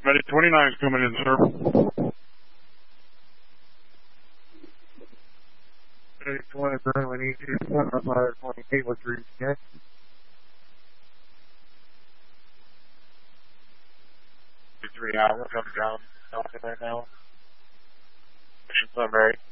Medic 29 is coming in, sir. Medic 29, we need you. 28, what's your ETA? 3 hours, I'm down right now. Mission Sunbury.